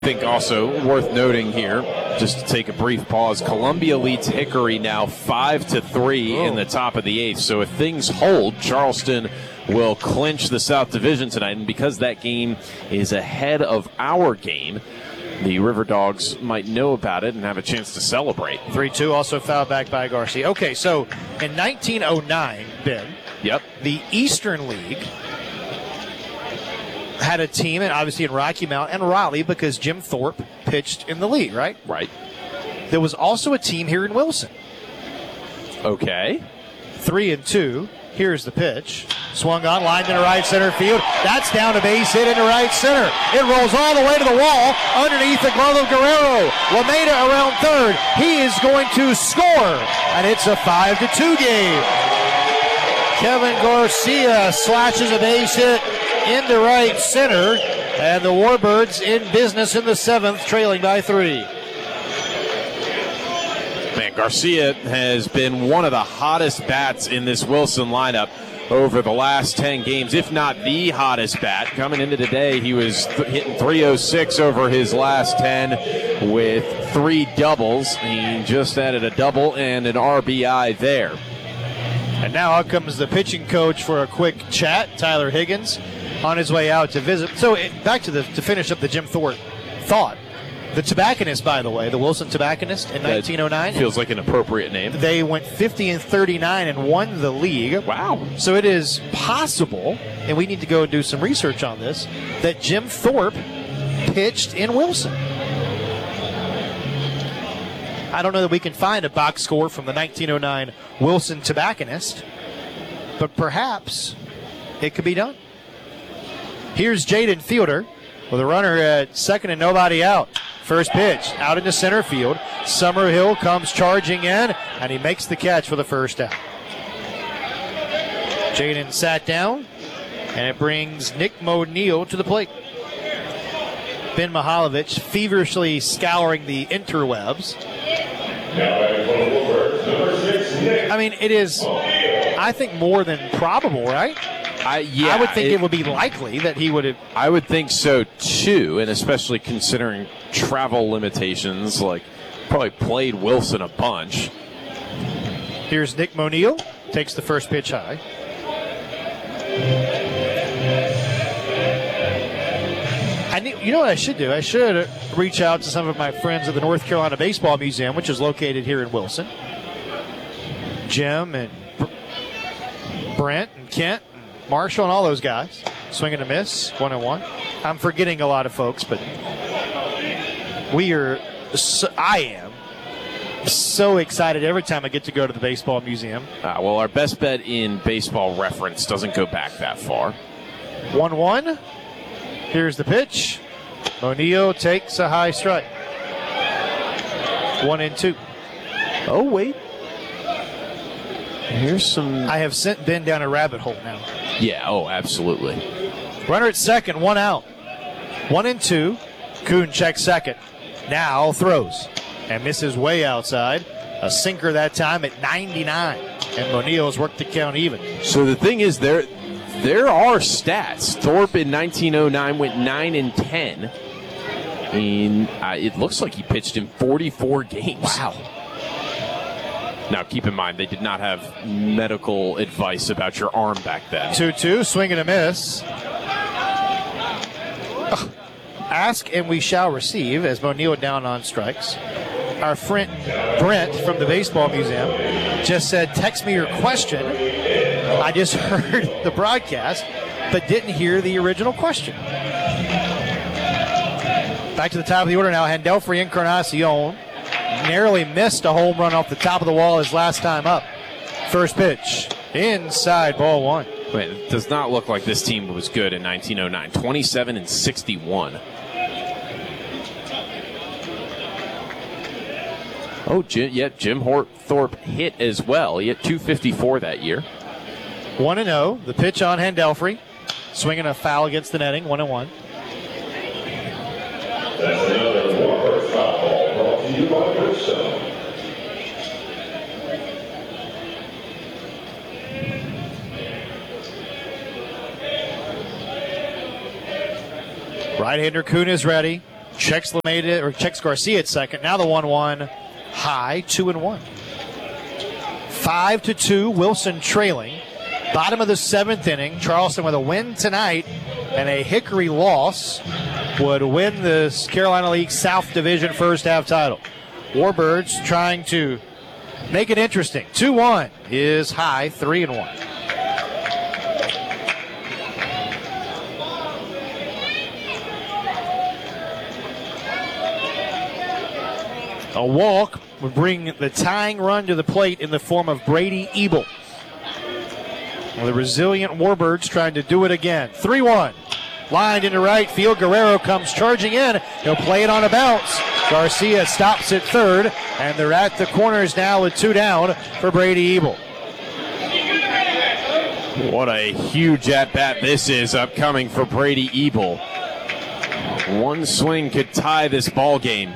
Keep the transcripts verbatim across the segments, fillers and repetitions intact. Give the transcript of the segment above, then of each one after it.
I think also worth noting here, just to take a brief pause, Columbia leads Hickory now five to three in the top of the eighth. So if things hold, Charleston will clinch the South Division tonight. And because that game is ahead of our game, the River Dogs might know about it and have a chance to celebrate. three two, also fouled back by Garcia. Okay, so in nineteen oh nine, Ben, yep, the Eastern League had a team, and obviously in Rocky Mount and Raleigh, because Jim Thorpe pitched in the league, right? Right. There was also a team here in Wilson. Okay. Three and two. Here's the pitch. Swung on, lined into right center field. That's down to base hit into right center. It rolls all the way to the wall underneath the glove of Guerrero. Lameda around third. He is going to score, and it's a five to two game. Kevin Garcia slashes a base hit into right center, and the Warbirds in business in the seventh, trailing by three. Man, Garcia has been one of the hottest bats in this Wilson lineup over the last ten games, if not the hottest bat. Coming into today, he was th- hitting three oh six over his last ten with three doubles. He just added a double and an R B I there. And now out comes the pitching coach for a quick chat, Tyler Higgins, on his way out to visit. So it, back to the to finish up the Jim Thorpe thought. The Tobacconist, by the way, the Wilson Tobacconist in nineteen oh nine. Feels like an appropriate name. They went fifty and thirty-nine and won the league. Wow. So it is possible, and we need to go and do some research on this, that Jim Thorpe pitched in Wilson. I don't know that we can find a box score from the nineteen oh nine Wilson Tobacconist, but perhaps it could be done. Here's Jaden Fielder with a runner at second and nobody out. First pitch out into center field. Summerhill comes charging in, and he makes the catch for the first out. Jaden sat down, and it brings Nick O'Neal to the plate. Ben Mihaljevic feverishly scouring the interwebs. I mean, it is, I think, more than probable, right? I, yeah, I would think it, it would be likely that he would have. I would think so, too, and especially considering travel limitations, like probably played Wilson a bunch. Here's Nick O'Neal, takes the first pitch high. I need, you know what I should do? I should reach out to some of my friends at the North Carolina Baseball Museum, which is located here in Wilson. Jim and Brent and Kent and Marshall and all those guys. Swing and a miss, one and one. I'm forgetting a lot of folks, but we are, so, I am so excited every time I get to go to the Baseball Museum. Uh, well, our best bet in Baseball Reference doesn't go back that far. one one. Here's the pitch. O'Neal takes a high strike. One and two. Oh, wait. Here's some. I have sent Ben down a rabbit hole now. Yeah, oh, absolutely. Runner at second, one out. One and two. Kuhn checks second. Now throws and misses way outside. A sinker that time at ninety-nine. And O'Neal's worked the count even. So the thing is, there there are stats. Thorpe in nineteen oh nine went nine and ten. And uh, it looks like he pitched in forty-four games. Wow. Now, keep in mind, they did not have medical advice about your arm back then. two two, swing and a miss. Ugh. Ask and we shall receive, as O'Neal down on strikes. Our friend Brent from the Baseball Museum just said, text me your question. I just heard the broadcast, but didn't hear the original question. Back to the top of the order now. Handelfrey Encarnacion narrowly missed a home run off the top of the wall his last time up. First pitch, inside, ball one. Wait, it does not look like this team was good in nineteen oh nine. twenty-seven and sixty-one. Oh, Jim, yeah, Jim Thorpe hit as well. He hit two fifty-four that year. one and oh. The pitch on Handelfrey. Swinging a foul against the netting. one and one. That's another Warbird foul brought to you by Goodstone. Right-hander Kuhn is ready. Checks LeMahieu, or checks Garcia at second. Now the one one high, two and one. Five to two, Wilson trailing. Bottom of the seventh inning, Charleston with a win tonight and a Hickory loss would win the Carolina League South Division first half title. Warbirds trying to make it interesting. two one is high, three and one. A walk would bring the tying run to the plate in the form of Brady Ebel. Well, the resilient Warbirds trying to do it again. three one. Lined into right field. Guerrero comes charging in. He'll play it on a bounce. Garcia stops at third, and they're at the corners now with two down for Brady Ebel. What a huge at-bat this is upcoming for Brady Ebel. One swing could tie this ball game.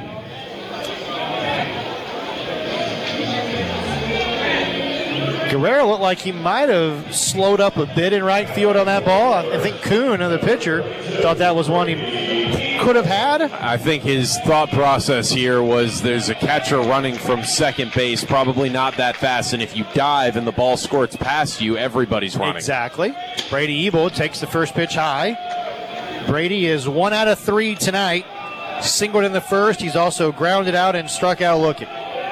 Guerrero looked like he might have slowed up a bit in right field on that ball. I think Kuhn, the pitcher, thought that was one he could have had. I think his thought process here was there's a catcher running from second base, probably not that fast, and if you dive and the ball squirts past you, everybody's running. Exactly. Brady Ebel takes the first pitch high. Brady is one out of three tonight. Singled in the first. He's also grounded out and struck out looking.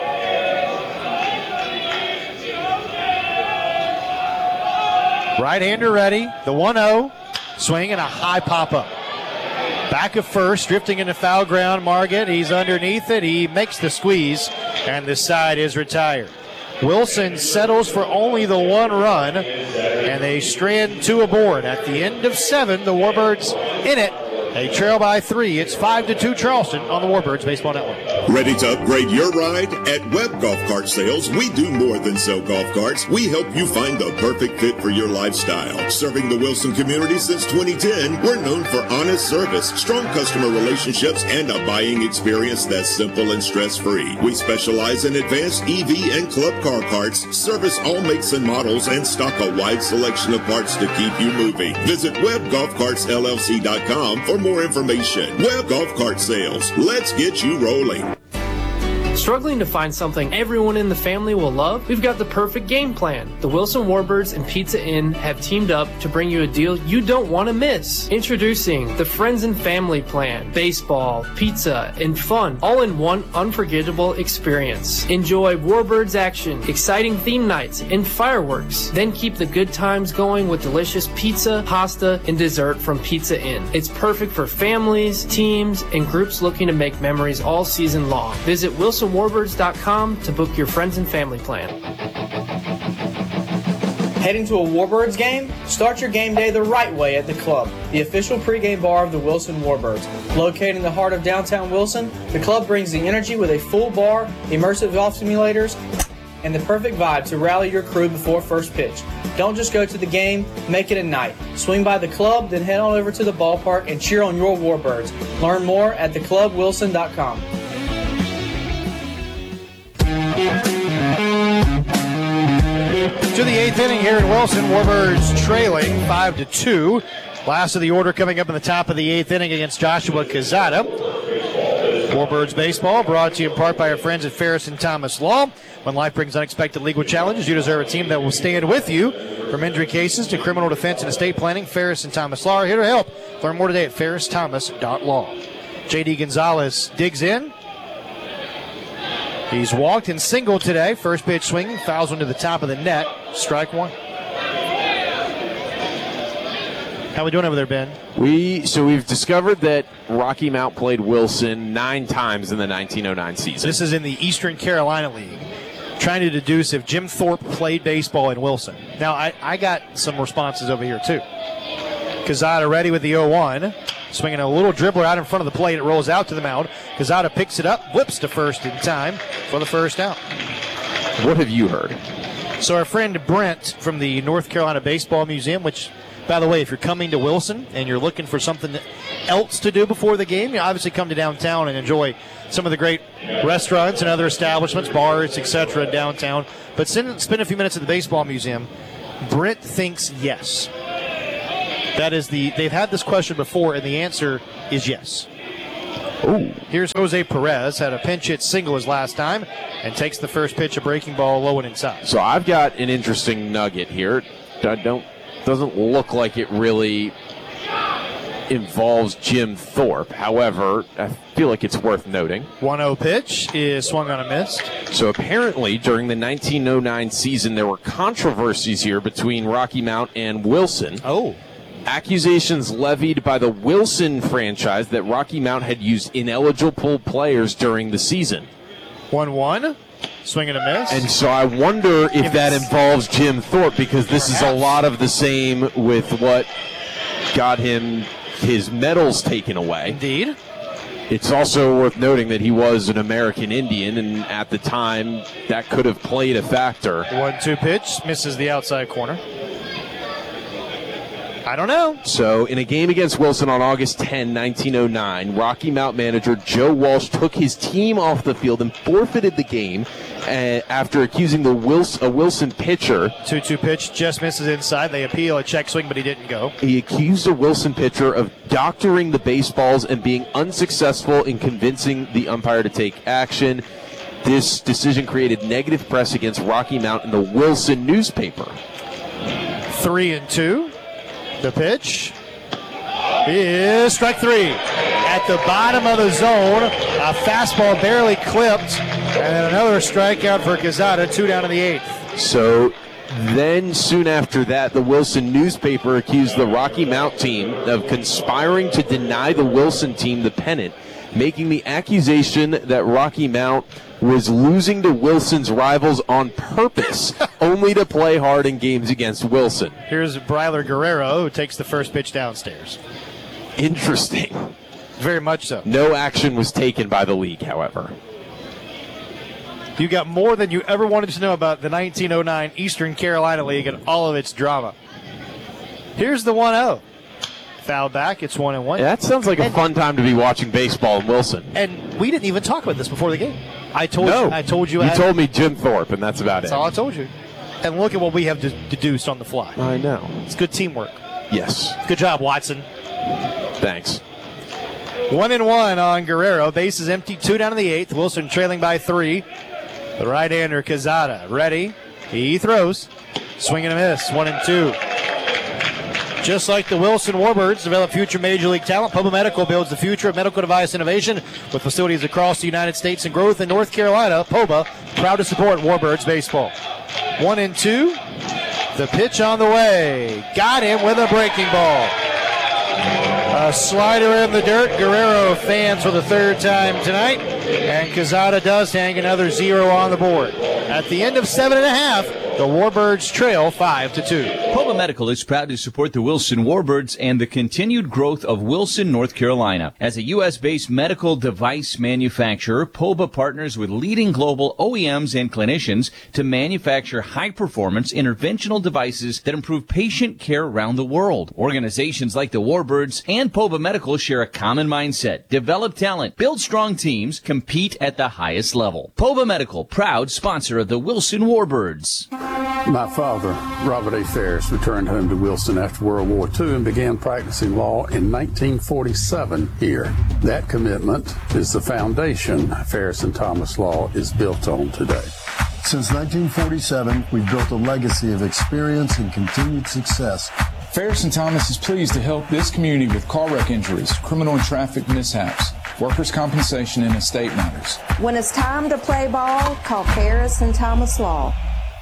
Right-hander ready. The one oh. Swing and a high pop-up. Back of first, drifting into foul ground. Margit, he's underneath it. He makes the squeeze, and the side is retired. Wilson settles for only the one run, and they strand two aboard. At the end of seven, the Warbirds in it. They trail by three. It's five to two Charleston on the Warbirds Baseball Network. Ready to upgrade your ride? At Webb Golf Cart Sales, we do more than sell golf carts. We help you find the perfect fit for your lifestyle. Serving the Wilson community since twenty ten, we're known for honest service, strong customer relationships, and a buying experience that's simple and stress-free. We specialize in advanced E V and club car carts, service all makes and models, and stock a wide selection of parts to keep you moving. Visit Webb Golf Carts L L C dot com for more information. Webb Golf Cart Sales. Let's get you rolling. Struggling to find something everyone in the family will love? We've got the perfect game plan. The Wilson Warbirds and Pizza Inn have teamed up to bring you a deal you don't want to miss. Introducing the Friends and Family Plan. Baseball, pizza, and fun, all in one unforgettable experience. Enjoy Warbirds action, exciting theme nights, and fireworks. Then keep the good times going with delicious pizza, pasta, and dessert from Pizza Inn. It's perfect for families, teams, and groups looking to make memories all season long. Visit Wilson Warbirds dot com to book your friends and family plan. Heading to a Warbirds game? Start your game day the right way at The Club, the official pregame bar of the Wilson Warbirds. Located in the heart of downtown Wilson, The Club brings the energy with a full bar, immersive golf simulators, and the perfect vibe to rally your crew before first pitch. Don't just go to the game, make it a night. Swing by The Club, then head on over to the ballpark and cheer on your Warbirds. Learn more at the club wilson dot com. To the eighth inning here in Wilson, Warbirds trailing five to two. Last of the order coming up in the top of the eighth inning against Joshua Quezada. Warbirds baseball brought to you in part by our friends at Ferris and Thomas Law. When life brings unexpected legal challenges, you deserve a team that will stand with you. From injury cases to criminal defense and estate planning, Ferris and Thomas Law are here to help. Learn more today at ferris thomas dot law. J D Gonzalez digs in. He's walked and singled today. First pitch swinging, fouls one to the top of the net. Strike one. How we doing over there, Ben? We so we've discovered that Rocky Mount played Wilson nine times in the nineteen oh nine season. This is in the Eastern Carolina League. Trying to deduce if Jim Thorpe played baseball in Wilson. Now, I, I got some responses over here, too. Quezada ready with the oh one. Swinging a little dribbler out in front of the plate. It rolls out to the mound. Quezada picks it up, whips to first in time for the first out. What have you heard? So our friend Brent from the North Carolina Baseball Museum, which, by the way, if you're coming to Wilson and you're looking for something else to do before the game, you obviously come to downtown and enjoy some of the great restaurants and other establishments, bars, et cetera downtown. But spend, spend a few minutes at the Baseball Museum. Brent thinks yes. That is the, they've had this question before, and the answer is yes. Ooh. Here's Jose Perez, had a pinch hit single his last time, and takes the first pitch, a breaking ball low and inside. So I've got an interesting nugget here. I don't doesn't look like it really involves Jim Thorpe. However, I feel like it's worth noting. one oh pitch is swung on a miss. So apparently during the nineteen oh nine season, there were controversies here between Rocky Mount and Wilson. Oh. Accusations levied by the Wilson franchise that Rocky Mount had used ineligible players during the season. one one. Swing and a miss. And so I wonder if, If that it's- involves Jim Thorpe, because this is a lot of the same with what got him his medals taken away. Indeed. It's also worth noting that he was an American Indian, and at the time, that could have played a factor. one two pitch, misses the outside corner. I don't know. So, in a game against Wilson on August tenth, nineteen oh nine, Rocky Mount manager Joe Walsh took his team off the field and forfeited the game uh, after accusing the Wilson, a Wilson pitcher. two two pitch, just misses inside. They appeal a check swing, but he didn't go. He accused a Wilson pitcher of doctoring the baseballs and being unsuccessful in convincing the umpire to take action. This decision created negative press against Rocky Mount in the Wilson newspaper. Three and two. The pitch is strike three. At the bottom of the zone, a fastball barely clipped, and then another strikeout for Quezada, two down in the eighth. So then soon after that, the Wilson newspaper accused the Rocky Mount team of conspiring to deny the Wilson team the pennant, making the accusation that Rocky Mount was losing to Wilson's rivals on purpose, only to play hard in games against Wilson. Here's Bryler Guerrero, who takes the first pitch downstairs. Interesting. Very much so. No action was taken by the league, however. You got more than you ever wanted to know about the nineteen oh nine Eastern Carolina League and all of its drama. Here's the one oh. Foul back, it's one and one. Yeah, that sounds like a And- fun time to be watching baseball in Wilson. And we didn't even talk about this before the game. I told No, you. I told you. You I, told me Jim Thorpe, and that's about That's it. all I told you. And look at what we have de- deduced on the fly. I know. It's good teamwork. Yes. Good job, Watson. Thanks. One and one on Guerrero. Base is empty. Two down in the eighth. Wilson trailing by three. The right-hander Quezada ready. He throws. Swing and a miss. One and two. Just like the Wilson Warbirds develop future Major League talent, Poba Medical builds the future of medical device innovation with facilities across the United States and growth in North Carolina. Poba, proud to support Warbirds baseball. One and two. The pitch on the way. Got him with a breaking ball. A slider in the dirt. Guerrero fans for the third time tonight. And Quezada does hang another zero on the board. At the end of seven and a half, the Warbirds trail five to two. Poba Medical is proud to support the Wilson Warbirds and the continued growth of Wilson, North Carolina. As a U S-based medical device manufacturer, Poba partners with leading global O E Ms and clinicians to manufacture high-performance interventional devices that improve patient care around the world. Organizations like the Warbirds and Poba Medical share a common mindset: develop talent, build strong teams, compete at the highest level. Poba Medical, proud sponsor of the Wilson Warbirds. My father, Robert A. Ferris, returned home to Wilson after World War Two and began practicing law in nineteen forty-seven here. That commitment is the foundation Ferris and Thomas Law is built on today. Since nineteen forty-seven, we've built a legacy of experience and continued success. Ferris and Thomas is pleased to help this community with car wreck injuries, criminal and traffic mishaps, workers' compensation, and estate matters. When it's time to play ball, call Ferris and Thomas Law.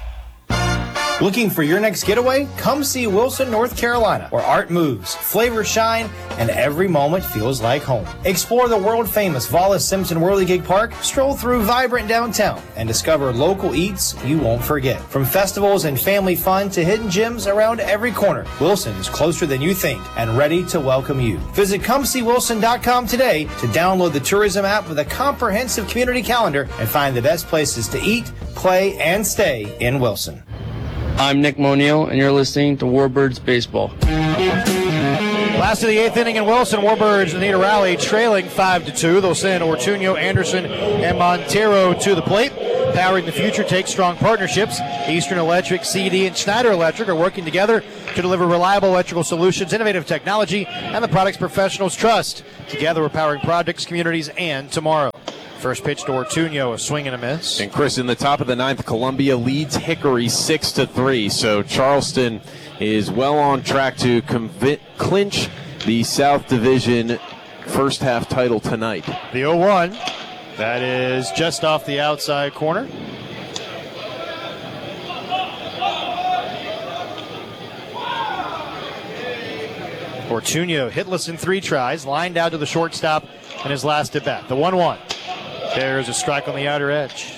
Looking for your next getaway? Come see Wilson, North Carolina, where art moves, flavors shine, and every moment feels like home. Explore the world-famous Wallace Simpson Whirligig Park, stroll through vibrant downtown, and discover local eats you won't forget. From festivals and family fun to hidden gems around every corner, Wilson is closer than you think and ready to welcome you. Visit come see wilson dot com today to download the tourism app with a comprehensive community calendar and find the best places to eat, play, and stay in Wilson. I'm Nick Moniel, and you're listening to Warbirds Baseball. Last of the eighth inning in Wilson, Warbirds need a rally, trailing five to two. They'll send Ortuño, Anderson, and Montero to the plate. Powering the future takes strong partnerships. Eastern Electric, C D, and Schneider Electric are working together to deliver reliable electrical solutions, innovative technology, and the products professionals trust. Together, we're powering projects, communities, and tomorrow. First pitch to Ortuño, a swing and a miss. And Chris, in the top of the ninth, Columbia leads Hickory six to three. So Charleston is well on track to conv- clinch the South Division first half title tonight. The oh one, that is just off the outside corner. Ortuño hitless in three tries, lined out to the shortstop in his last at bat. The one one. There's a strike on the outer edge.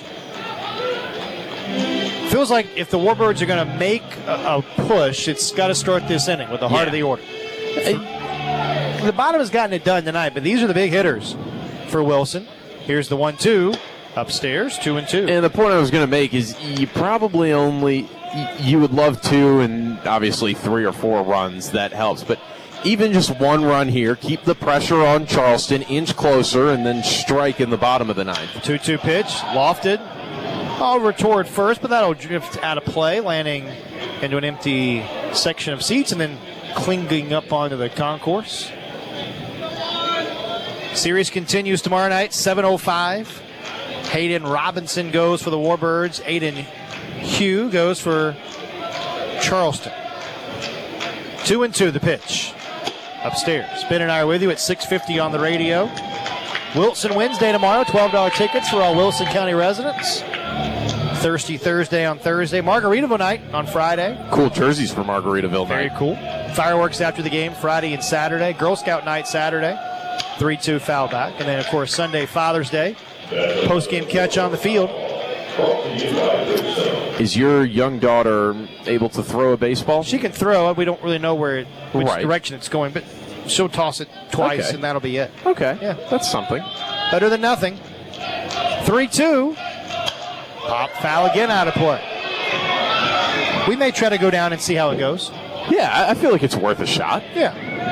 Feels like if the Warbirds are going to make a, a push, it's got to start this inning with the heart yeah. of the order. The bottom has gotten it done tonight, but these are the big hitters for Wilson. Here's the one two upstairs, two and two. And the point I was going to make is you probably only, you would love two and obviously three or four runs. That helps. But even just one run here, keep the pressure on Charleston, inch closer, and then strike in the bottom of the ninth. two two pitch, lofted. Over toward first, but that'll drift out of play, landing into an empty section of seats and then clinging up onto the concourse. Series continues tomorrow night, seven oh five. Hayden Robinson goes for the Warbirds. Aiden Hugh goes for Charleston. Two and two, the pitch. Upstairs. Ben and I are with you at six fifty on the radio. Wilson Wednesday tomorrow, twelve dollars tickets for all Wilson County residents. Thirsty Thursday on Thursday. Margaritaville night on Friday. Cool jerseys for Margaritaville Very night. cool. Fireworks after the game Friday and Saturday. Girl Scout night Saturday. three two foul back. And then, of course, Sunday, Father's Day. Post-game catch on the field. Is your young daughter able to throw a baseball? She can throw it. We don't really know where it, which right. direction it's going, but she'll toss it twice, okay. and that'll be it. Okay. Yeah. That's something. Better than nothing. three two. Pop foul again out of play. We may try to go down and see how it goes. Yeah, I feel like it's worth a shot. Yeah.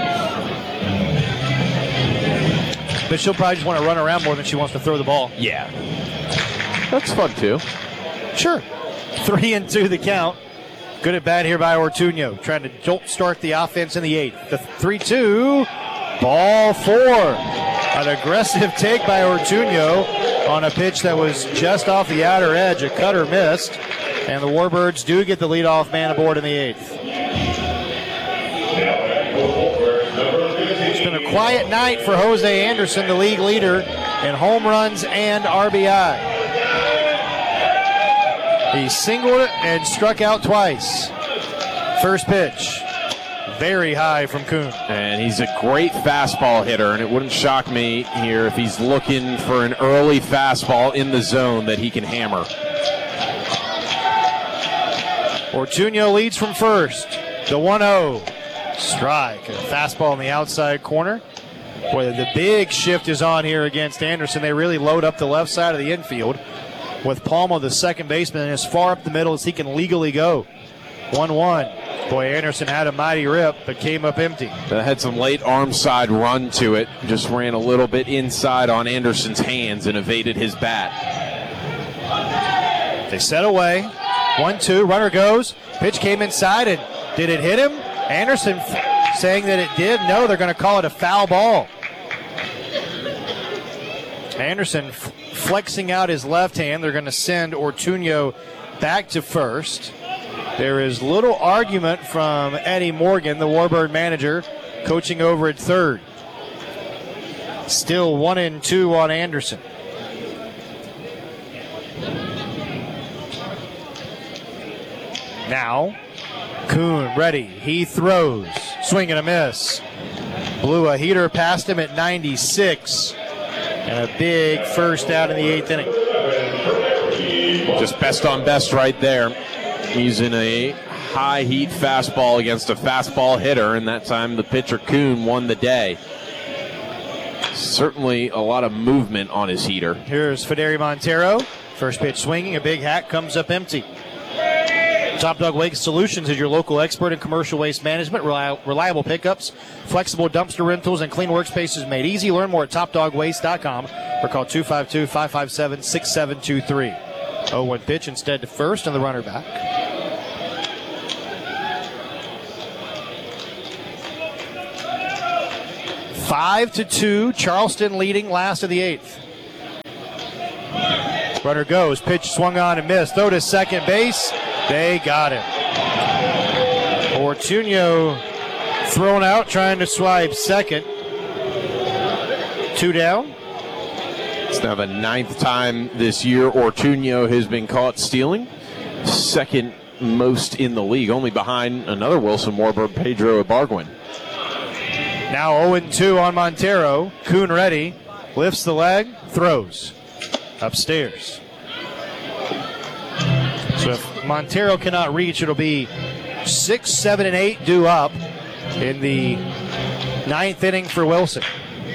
But she'll probably just want to run around more than she wants to throw the ball. Yeah. That's fun, too. Sure. Three and two the count. Good at bat here by Ortuño. Trying to jolt start the offense in the eighth. The three two. Ball four. An aggressive take by Ortuño on a pitch that was just off the outer edge. A cutter missed. And the Warbirds do get the leadoff man aboard in the eighth. It's been a quiet night for Jose Anderson, the league leader in home runs and R B I. He singled and struck out twice. First pitch, very high from Kuhn. And he's a great fastball hitter, and it wouldn't shock me here if he's looking for an early fastball in the zone that he can hammer. Ortuño leads from first. The one oh. Strike. A fastball in the outside corner. Boy, the big shift is on here against Anderson. They really load up the left side of the infield with Palma, the second baseman, as far up the middle as he can legally go. one one. Boy, Anderson had a mighty rip, but came up empty. That had some late arm side run to it. Just ran a little bit inside on Anderson's hands and evaded his bat. They set away. one two. Runner goes. Pitch came inside, and did it hit him? Anderson f- saying that it did. No, they're going to call it a foul ball. Anderson f- flexing out his left hand. They're going to send Ortuño back to first. There is little argument from Eddie Morgan, the Warbird manager, coaching over at third. Still one and two on Anderson. Now, Kuhn ready. He throws. Swing and a miss. Blew a heater past him at ninety-six. And a big first out in the eighth inning. Just best on best right there. Using a high heat fastball against a fastball hitter, and that time the pitcher Kuhn won the day. Certainly a lot of movement on his heater. Here's Federi Montero. First pitch swinging, a big hat comes up empty. Top Dog Waste Solutions is your local expert in commercial waste management, reli- reliable pickups, flexible dumpster rentals, and clean workspaces made easy. Learn more at top dog waste dot com or call two five two, five five seven, six seven two three. oh one pitch instead to first and the runner back. Five to two, Charleston leading last of the eighth. Runner goes, pitch swung on and missed. Throw to second base. They got him. Ortuño thrown out, trying to swipe second. Two down. It's now the ninth time this year Ortuño has been caught stealing. Second most in the league, only behind another Wilson Warbird, Pedro Ibargüen. Now oh and two on Montero. Kuhn ready. Lifts the leg, throws. Upstairs. So if Montero cannot reach, it'll be six, seven, and eight due up in the ninth inning for Wilson.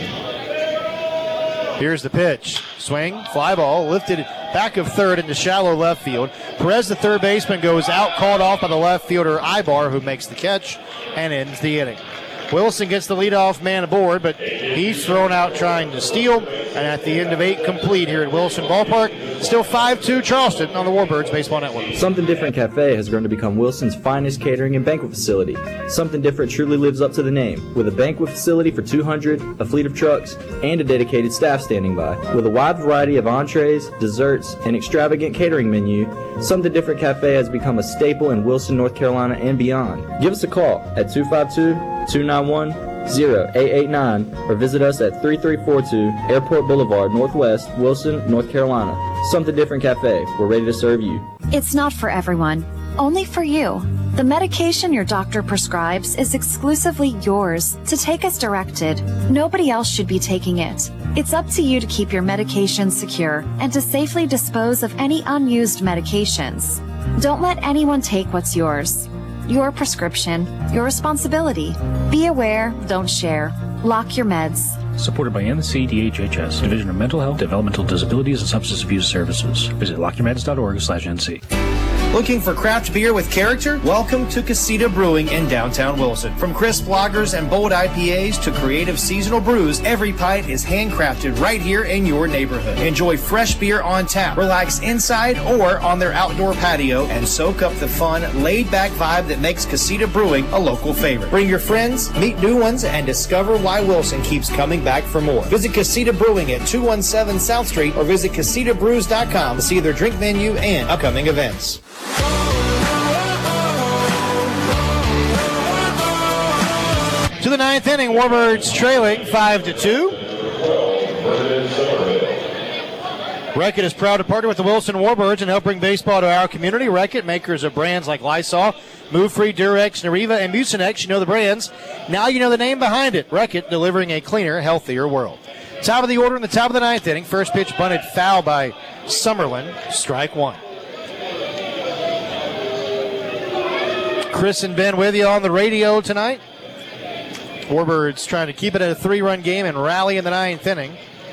Here's the pitch. Swing, fly ball, lifted back of third into shallow left field. Perez, the third baseman, goes out, called off by the left fielder Ibar, who makes the catch and ends the inning. Wilson gets the leadoff man aboard, but he's thrown out trying to steal. And at the end of eight complete here at Wilson Ballpark, still five two Charleston on the Warbirds Baseball Network. Something Different Cafe has grown to become Wilson's finest catering and banquet facility. Something Different truly lives up to the name, with a banquet facility for two hundred, a fleet of trucks, and a dedicated staff standing by. With a wide variety of entrees, desserts, and extravagant catering menu, Something Different Cafe has become a staple in Wilson, North Carolina, and beyond. Give us a call at two five two, two nine one, zero eight eight nine or visit us at thirty-three forty-two Airport Boulevard, Northwest, Wilson, North Carolina. Something Different Cafe. We're ready to serve you. It's not for everyone, only for you. The medication your doctor prescribes is exclusively yours to take as directed. Nobody else should be taking it. It's up to you to keep your medication secure and to safely dispose of any unused medications. Don't let anyone take what's yours. Your prescription, your responsibility. Be aware, don't share. Lock your meds. Supported by N C D H H S, Division of Mental Health, Developmental Disabilities, and Substance Abuse Services. Visit lock your meds dot org slash N C. Looking for craft beer with character? Welcome to Casita Brewing in downtown Wilson. From crisp lagers and bold I P As to creative seasonal brews, every pint is handcrafted right here in your neighborhood. Enjoy fresh beer on tap, relax inside or on their outdoor patio, and soak up the fun, laid-back vibe that makes Casita Brewing a local favorite. Bring your friends, meet new ones, and discover why Wilson keeps coming back for more. Visit Casita Brewing at two one seven South Street or visit casita brews dot com to see their drink menu and upcoming events. To the ninth inning, Warbirds trailing five to two. Reckitt is proud to partner with the Wilson Warbirds and help bring baseball to our community. Reckitt, makers of brands like Lysol, Move Free, Durex, Nariva, and Mucinex. You know the brands. Now you know the name behind it. Reckitt, delivering a cleaner, healthier world. Top of the order in the top of the ninth inning. First pitch bunted foul by Summerlin. Strike one. Chris and Ben with you on the radio tonight. Warbirds trying to keep it at a three-run game and rally in the ninth inning.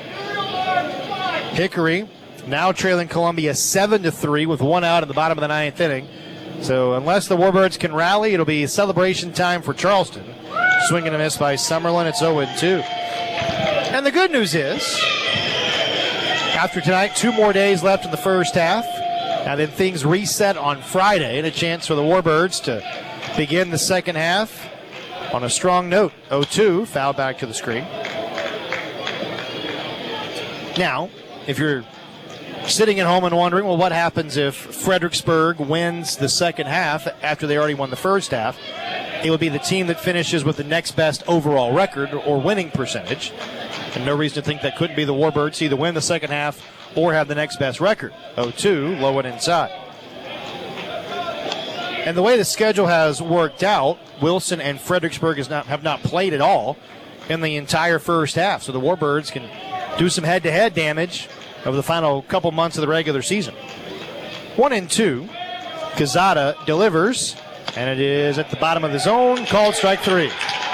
Hickory now trailing Columbia seven to three with one out in the bottom of the ninth inning. So unless the Warbirds can rally, it'll be celebration time for Charleston. Swing and a miss by Summerlin. It's oh and two. And the good news is, after tonight, two more days left in the first half. And then things reset on Friday, and a chance for the Warbirds to begin the second half on a strong note. oh two, foul back to the screen. Now, if you're sitting at home and wondering, well, what happens if Fredericksburg wins the second half after they already won the first half? It would be the team that finishes with the next best overall record or winning percentage. And no reason to think that couldn't be the Warbirds, either win the second half or have the next best record. oh two, low and inside. And the way the schedule has worked out, Wilson and Fredericksburg has not, have not played at all in the entire first half. So the Warbirds can do some head-to-head damage over the final couple months of the regular season. One and two. Quezada delivers, and it is at the bottom of the zone, called strike three.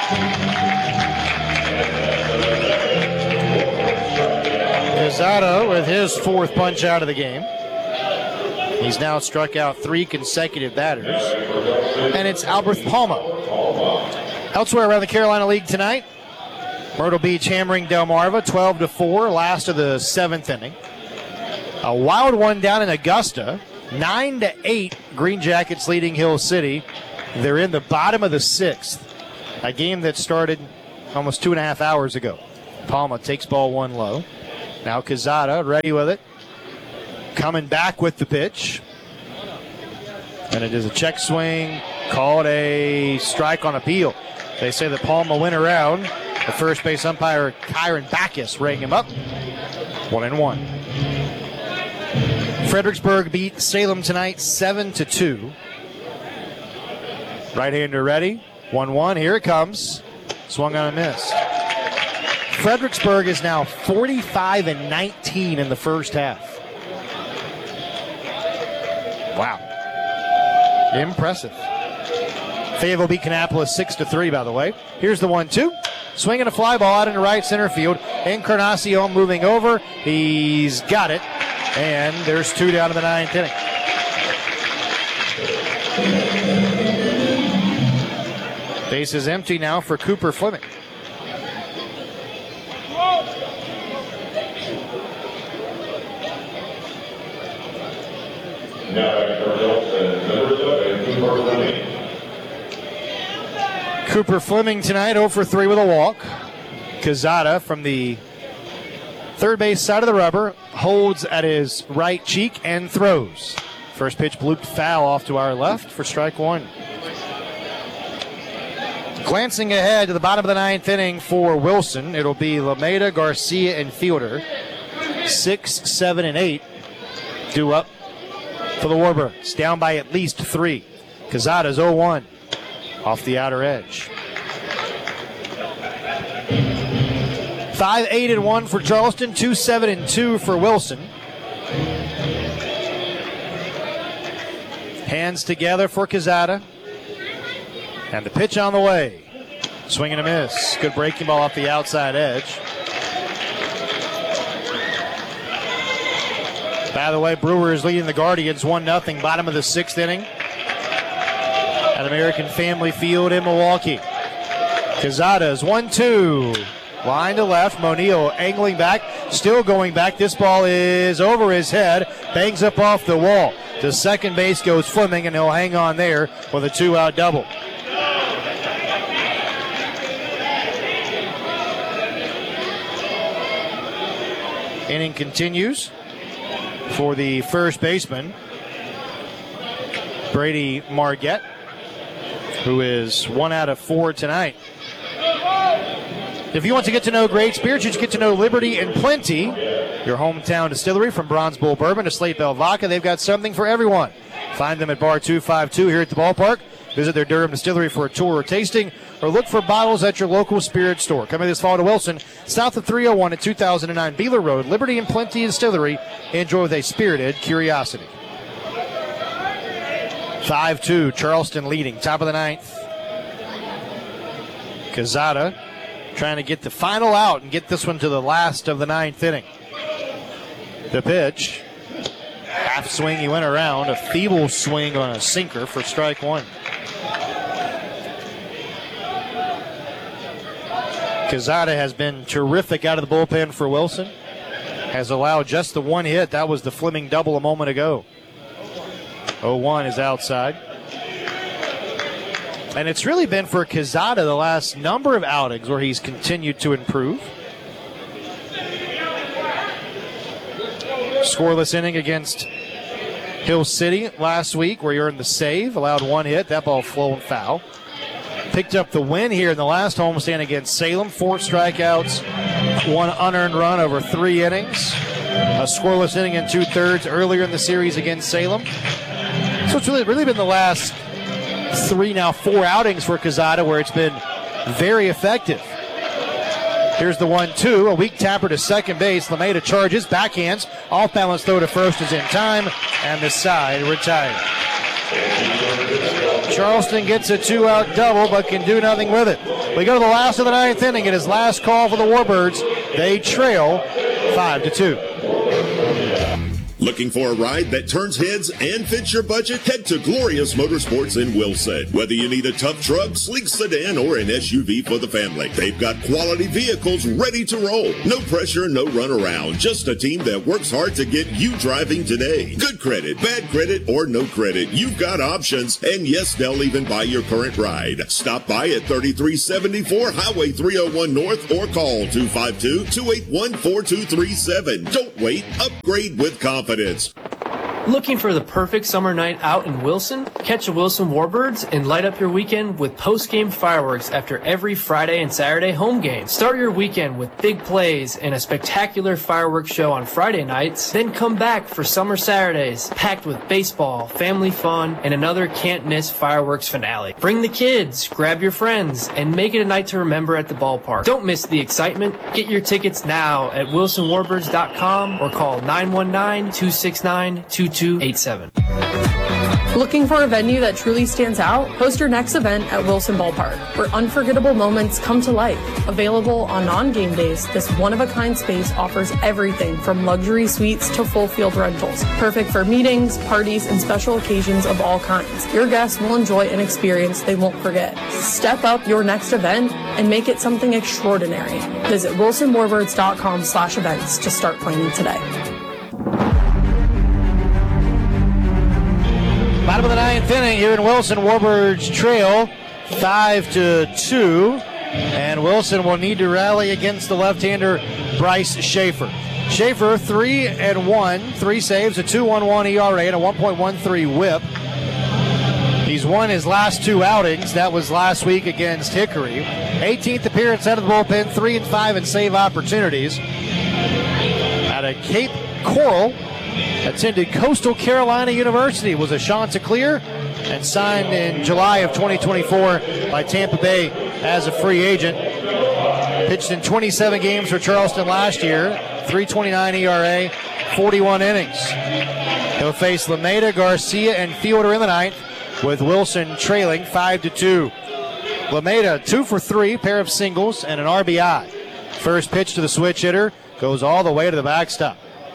Quezada with his fourth punch out of the game. He's now struck out three consecutive batters. And it's Alberth Palma. Elsewhere around the Carolina League tonight, Myrtle Beach hammering Delmarva twelve to four, last of the seventh inning. A wild one down in Augusta, nine to eight, Green Jackets leading Hill City. They're in the bottom of the sixth. A game that started almost two and a half hours ago. Palma takes ball one low. Now Quezada ready with it. Coming back with the pitch. And it is a check swing. Called a strike on appeal. They say that Palma went around. The first base umpire, Kyron Backus, rang him up. One and one. Fredericksburg beat Salem tonight seven to two. Right-hander ready. one one. Here it comes. Swung on a miss. Fredericksburg is now forty-five and nineteen in the first half. Wow. Impressive. Fayetteville beat Kannapolis six to three, by the way. Here's the one two. Swinging a fly ball out into right center field. Encarnacion moving over. He's got it. And there's two down to the ninth inning. Base is empty now for Cooper Fleming. Cooper Fleming tonight oh for three with a walk. Quezada from the third base side of the rubber holds at his right cheek and throws. First pitch blooped foul off to our left for strike one. Glancing ahead to the bottom of the ninth inning for Wilson, it'll be Lameda, Garcia, and Fielder. Six, seven, and eight due up for the Warbirds. Down by at least three. Quezada's oh one off the outer edge. five, eight, and one for Charleston. two, seven, and two for Wilson. Hands together for Quezada. And the pitch on the way. Swing and a miss. Good breaking ball off the outside edge. By the way, Brewers leading the Guardians one nothing, bottom of the sixth inning at American Family Field in Milwaukee. Quezada's one two. Line to left. Monil angling back. Still going back. This ball is over his head. Bangs up off the wall. To second base goes Fleming, and he'll hang on there with a two-out double. Inning continues for the first baseman, Brady Margette, who is one out of four tonight. If you want to get to know great spirits, you should get to know Liberty and Plenty, your hometown distillery. From Bronze Bull Bourbon to Slate Bell Vodka, they've got something for everyone. Find them at Bar two fifty-two here at the ballpark. Visit their Durham distillery for a tour or tasting, or look for bottles at your local spirit store. Coming this fall to Wilson, south of three oh one at two thousand nine Beeler Road, Liberty and Plenty Distillery. Enjoy with a spirited curiosity. five two, Charleston leading, top of the ninth. Quezada trying to get the final out and get this one to the last of the ninth inning. The pitch. Half swing, he went around. A feeble swing on a sinker for strike one. Quezada has been terrific out of the bullpen for Wilson. Has allowed just the one hit. That was the Fleming double a moment ago. oh one is outside. And it's really been for Quezada the last number of outings where he's continued to improve. Scoreless inning against Hill City last week where he earned the save, allowed one hit. That ball flown foul. Picked up the win here in the last homestand against Salem. Four strikeouts, one unearned run over three innings. A scoreless inning in two-thirds earlier in the series against Salem. So it's really, really been the last three, now four outings for Quezada where it's been very effective. Here's the one two, a weak tapper to second base. Lameda charges, backhands, off-balance throw to first is in time, and the side retired. Charleston gets a two-out double, but can do nothing with it. We go to the last of the ninth inning. It is last call for the Warbirds. They trail five to two. Looking for a ride that turns heads and fits your budget? Head to Glorious Motorsports in Wilson. Whether you need a tough truck, sleek sedan, or an S U V for the family, they've got quality vehicles ready to roll. No pressure, no runaround. Just a team that works hard to get you driving today. Good credit, bad credit, or no credit. You've got options. And yes, they'll even buy your current ride. Stop by at thirty-three seventy-four Highway three oh one North or call two five two, two eight one, four two three seven. Don't wait. Upgrade with confidence. Looking for the perfect summer night out in Wilson? Catch the Wilson Warbirds and light up your weekend with post-game fireworks after every Friday and Saturday home game. Start your weekend with big plays and a spectacular fireworks show on Friday nights. Then come back for summer Saturdays, packed with baseball, family fun, and another can't-miss fireworks finale. Bring the kids, grab your friends, and make it a night to remember at the ballpark. Don't miss the excitement. Get your tickets now at wilson warbirds dot com or call nine one nine, two six nine, two two eight seven. Looking for a venue that truly stands out? Host your next event at Wilson Ballpark, where unforgettable moments come to life. Available on non-game days, this one-of-a-kind space offers everything from luxury suites to full field rentals. Perfect for meetings, parties, and special occasions of all kinds. Your guests will enjoy an experience they won't forget. Step up your next event and make it something extraordinary. Visit wilson warbirds dot com slash events to start planning today. Bottom of the ninth inning here in Wilson. Warbirds trail five to two, and Wilson will need to rally against the left-hander Bryce Schaefer. Schaefer three and one, three saves, a two point one one E R A, and a one point one three WHIP. He's won his last two outings. That was last week against Hickory. eighteenth appearance out of the bullpen, three and five in save opportunities. Out of Cape Coral. Attended Coastal Carolina University, was a Chanticleer, and signed in July of twenty twenty-four by Tampa Bay as a free agent. Pitched in twenty-seven games for Charleston last year, three twenty-nine E R A, forty-one innings. He'll face Lameda, Garcia, and Fielder in the ninth, with Wilson trailing five to two. Lameda, two for three, pair of singles, and an R B I. First pitch to the switch hitter goes all the way to the backstop.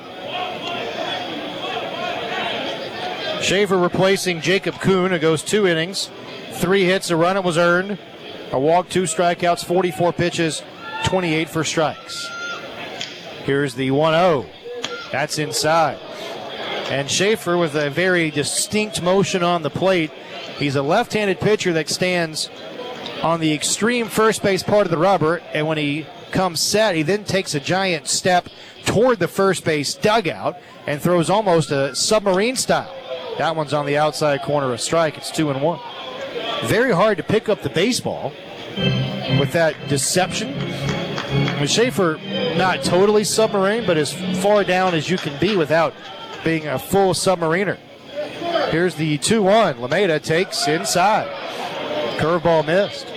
Schaefer replacing Jacob Kuhn, who goes two innings, three hits, a run, it was earned, a walk, two strikeouts, forty-four pitches, twenty-eight for strikes. Here's the one oh. That's inside. And Schaefer with a very distinct motion on the plate. He's a left-handed pitcher that stands on the extreme first base part of the rubber, and when he comes set, he then takes a giant step toward the first base dugout and throws almost a submarine style. That one's on the outside corner, a strike. It's two and one. Very hard to pick up the baseball with that deception. I mean, Schaefer, not totally submarine, but as far down as you can be without being a full submariner. Here's the two one. Lameda takes inside. Curveball missed.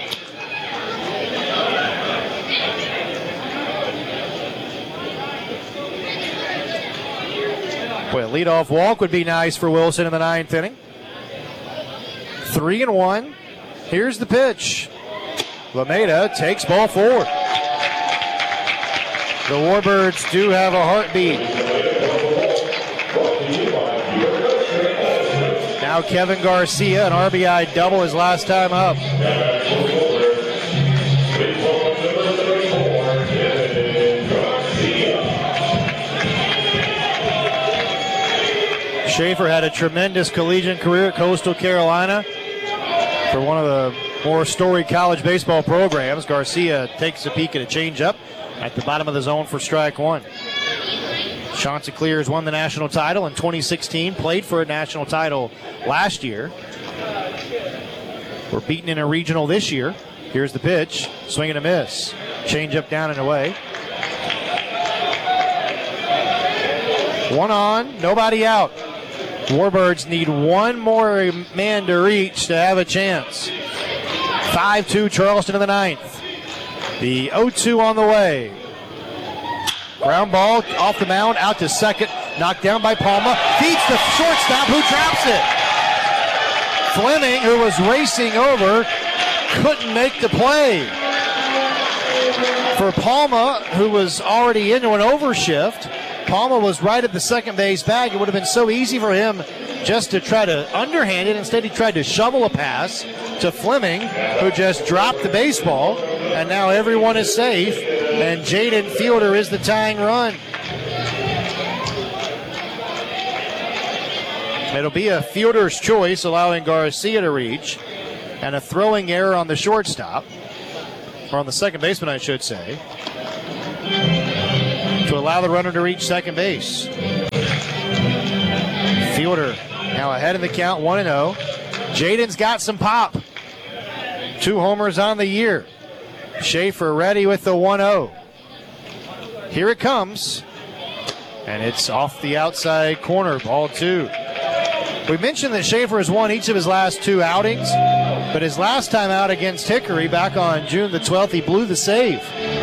Well, a leadoff walk would be nice for Wilson in the ninth inning. Three and one. Here's the pitch. Lameda takes ball forward. The Warbirds do have a heartbeat. Now Kevin Garcia, an R B I double his last time up. Schaefer had a tremendous collegiate career at Coastal Carolina for one of the more storied college baseball programs. Garcia takes a peek at a changeup at the bottom of the zone for strike one. Chanticleers won the national title in twenty sixteen, played for a national title last year. We're beaten in a regional this year. Here's the pitch, swing and a miss. Changeup down and away. One on, nobody out. Warbirds need one more man to reach to have a chance. five two Charleston in the ninth. The oh two on the way. Ground ball off the mound, out to second. Knocked down by Palma. Feeds the shortstop who drops it. Fleming, who was racing over, couldn't make the play. For Palma, who was already into an overshift, Palma was right at the second base bag. It would have been so easy for him just to try to underhand it. Instead, he tried to shovel a pass to Fleming, who just dropped the baseball. And now everyone is safe, and Jaden Fielder is the tying run. It'll be a fielder's choice, allowing Garcia to reach, and a throwing error on the shortstop, or on the second baseman, I should say, to allow the runner to reach second base. Fielder now ahead in the count, one and oh. Jaden's got some pop. Two homers on the year. Schaefer ready with the one oh. Here it comes, and it's off the outside corner, ball two. We mentioned that Schaefer has won each of his last two outings, but his last time out against Hickory back on June the twelfth, he blew the save.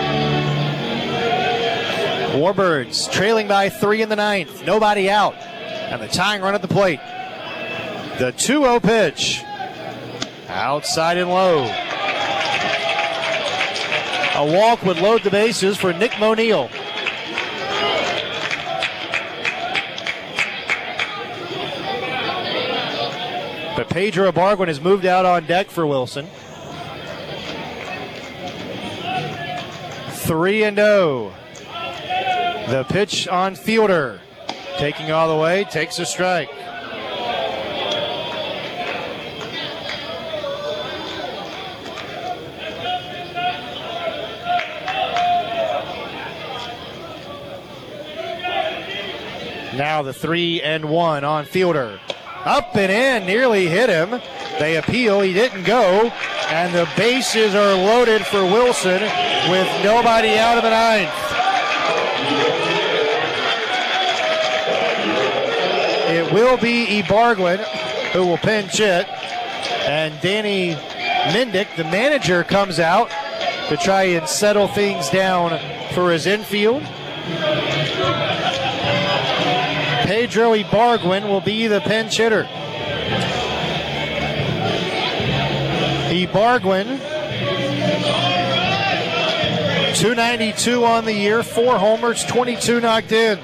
Warbirds trailing by three in the ninth, nobody out, and the tying run at the plate. The two oh pitch, outside and low. A walk would load the bases for Nick Moniel. But Pedro Ibargüen has moved out on deck for Wilson. three and oh. The pitch on Fielder. Taking all the way, takes a strike. Now the three and one on Fielder. Up and in, nearly hit him. They appeal, he didn't go. And the bases are loaded for Wilson with nobody out of the ninth. It will be Ibargüen who will pinch hit. And Danny Mendick, the manager, comes out to try and settle things down for his infield. Pedro Ibargüen will be the pinch hitter. Ibargüen, two ninety-two on the year, four homers, twenty-two knocked in.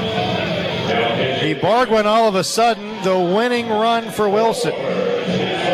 Ibargüen all of a sudden the winning run for Wilson.